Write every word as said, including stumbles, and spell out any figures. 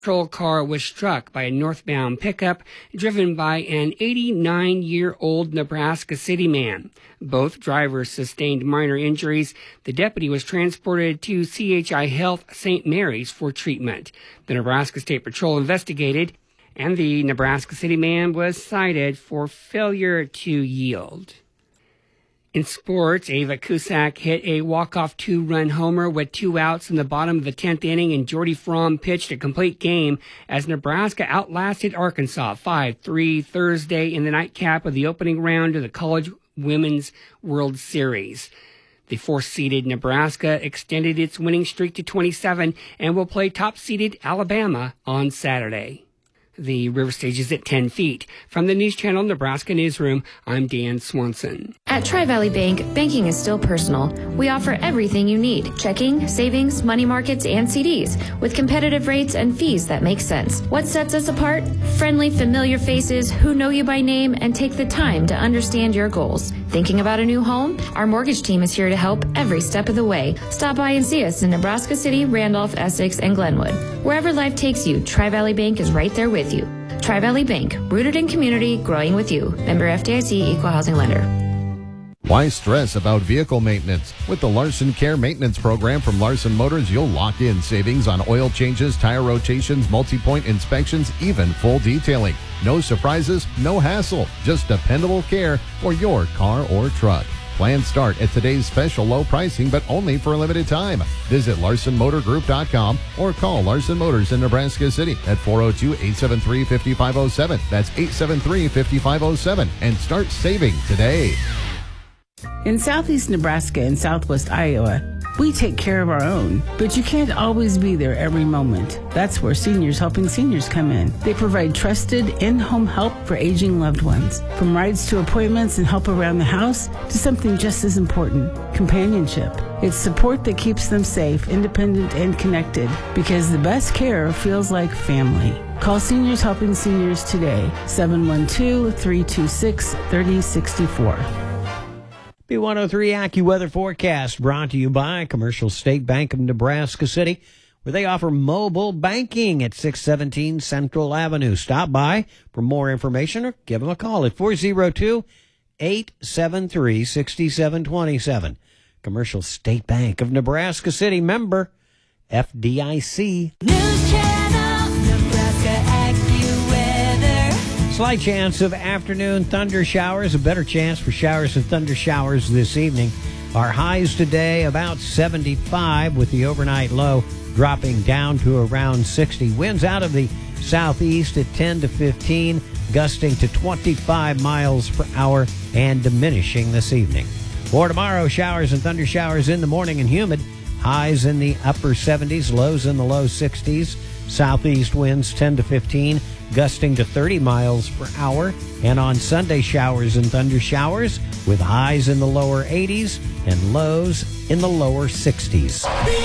patrol car was struck by a northbound pickup driven by an eighty-nine-year-old Nebraska City man. Both drivers sustained minor injuries. The deputy was transported to C H I Health Saint Mary's for treatment. The Nebraska State Patrol investigated, and the Nebraska City man was cited for failure to yield. In sports, Ava Cusack hit a walk-off two-run homer with two outs in the bottom of the tenth inning, and Jordy Fromm pitched a complete game as Nebraska outlasted Arkansas five three Thursday in the nightcap of the opening round of the College Women's World Series. The fourth-seeded Nebraska extended its winning streak to twenty-seven and will play top-seeded Alabama on Saturday. The river stage is at ten feet. From the News Channel Nebraska Newsroom, I'm Dan Swanson. At Tri-Valley Bank, banking is still personal. We offer everything you need: checking, savings, money markets, and C Ds, with competitive rates and fees that make sense. What sets us apart? Friendly, familiar faces who know you by name and take the time to understand your goals. Thinking about a new home? Our mortgage team is here to help every step of the way. Stop by and see us in Nebraska City, Randolph, Essex, and Glenwood. Wherever life takes you, Tri-Valley Bank is right there with you. Tri-Valley Bank, rooted in community, growing with you. Member F D I C, Equal Housing Lender. Why stress about vehicle maintenance? With the Larson Care Maintenance Program from Larson Motors, you'll lock in savings on oil changes, tire rotations, multi-point inspections, even full detailing. No surprises, no hassle, just dependable care for your car or truck. Plans start at today's special low pricing, but only for a limited time. Visit Larson Motor Group dot com or call Larson Motors in Nebraska City at four oh two, eight seven three, five five oh seven. That's eight seven three, five five oh seven. And start saving today. In southeast Nebraska and southwest Iowa, we take care of our own, but you can't always be there every moment. That's where Seniors Helping Seniors come in. They provide trusted in-home help for aging loved ones. From rides to appointments and help around the house to something just as important, companionship. It's support that keeps them safe, independent, and connected, because the best care feels like family. Call Seniors Helping Seniors today, seven one two, three two six, three oh six four. B one oh three AccuWeather forecast brought to you by Commercial State Bank of Nebraska City, where they offer mobile banking at six seventeen Central Avenue. Stop by for more information or give them a call at four oh two, eight seven three, six seven two seven. Commercial State Bank of Nebraska City, member F D I C. News Channel Nebraska AccuWeather. Slight chance of afternoon thunder showers, a better chance for showers and thunder showers this evening. Our highs today about seventy-five, with the overnight low dropping down to around sixty. Winds out of the southeast at ten to fifteen, gusting to twenty-five miles per hour and diminishing this evening. For tomorrow, showers and thunder showers in the morning and humid. Highs in the upper seventies, lows in the low sixties. Southeast winds ten to fifteen, gusting to thirty miles per hour. And on Sunday, showers and thunder showers with highs in the lower eighties and lows in the lower sixties.